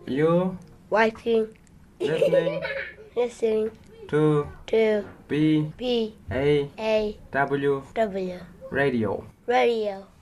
You watching, listening listening to to B B A A W W Radio. Radio.